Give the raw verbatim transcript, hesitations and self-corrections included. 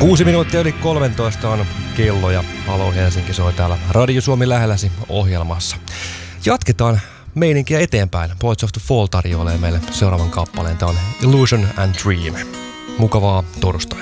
Kuusi minuuttia yli kolmetoista on kello ja Halo Helsinki soi täällä Radio Suomi lähelläsi ohjelmassa. Jatketaan meininkiä eteenpäin. Poets of the Fall tarjoilee meille seuraavan kappaleen. Tämä on Illusion and Dream. Mukavaa torstaita.